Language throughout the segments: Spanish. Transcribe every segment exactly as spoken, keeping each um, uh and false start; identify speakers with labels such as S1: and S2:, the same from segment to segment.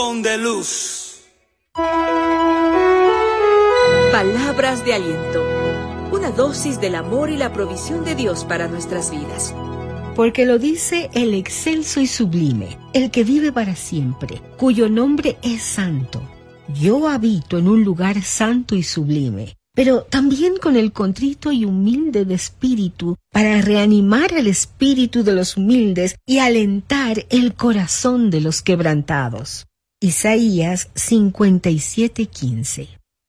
S1: De luz.
S2: Palabras de aliento. Una dosis del amor y la provisión de Dios para nuestras vidas.
S3: Porque lo dice el excelso y sublime, el que vive para siempre, cuyo nombre es santo. Yo habito en un lugar santo y sublime, pero también con el contrito y humilde de espíritu, para reanimar el espíritu de los humildes y alentar el corazón de los quebrantados. Isaías cincuenta y siete, quince.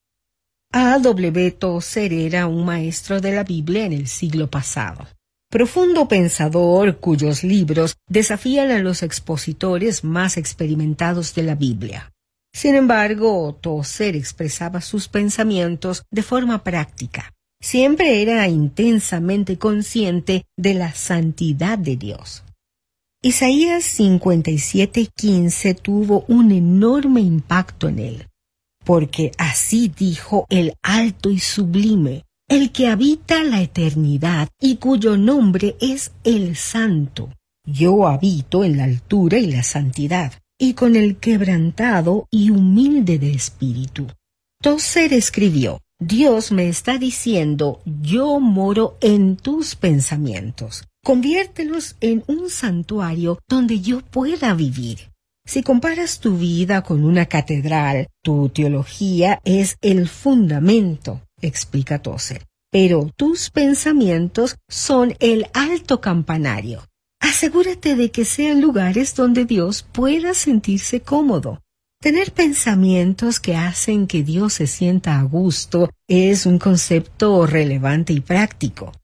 S3: A W Tozer era un maestro de la Biblia en el siglo pasado. Profundo pensador cuyos libros desafían a los expositores más experimentados de la Biblia. Sin embargo, Tozer expresaba sus pensamientos de forma práctica. Siempre era intensamente consciente de la santidad de Dios. Isaías cincuenta y siete, quince tuvo un enorme impacto en él, porque así dijo el alto y sublime, el que habita la eternidad y cuyo nombre es el Santo. Yo habito en la altura y la santidad, y con el quebrantado y humilde de espíritu. Tozer escribió, Dios me está diciendo, yo moro en tus pensamientos. Conviértelos en un santuario donde yo pueda vivir. Si comparas tu vida con una catedral, tu teología es el fundamento, explica Tozer. Pero tus pensamientos son el alto campanario. Asegúrate de que sean lugares donde Dios pueda sentirse cómodo. Tener pensamientos que hacen que Dios se sienta a gusto es un concepto relevante y práctico.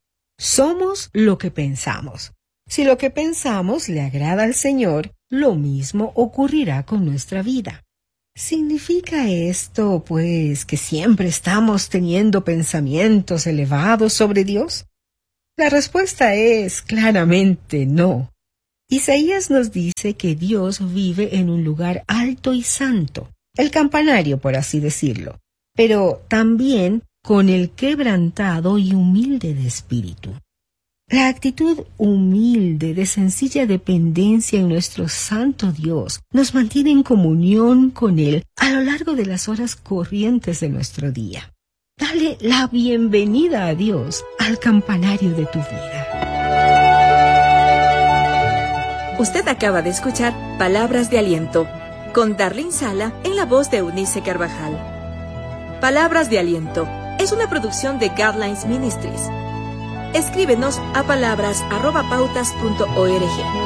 S3: Somos lo que pensamos. Si lo que pensamos le agrada al Señor, lo mismo ocurrirá con nuestra vida. ¿Significa esto, pues, que siempre estamos teniendo pensamientos elevados sobre Dios? La respuesta es claramente no. Isaías nos dice que Dios vive en un lugar alto y santo, el campanario, por así decirlo, pero también con el quebrantado y humilde de espíritu. La actitud humilde de sencilla dependencia en nuestro santo Dios nos mantiene en comunión con Él a lo largo de las horas corrientes de nuestro día. Dale la bienvenida a Dios al campanario de tu vida.
S2: Usted acaba de escuchar Palabras de Aliento con Darlene Sala en la voz de Eunice Carvajal. Palabras de Aliento es una producción de Guidelines Ministries. Escríbenos a palabras arroba pautas punto org.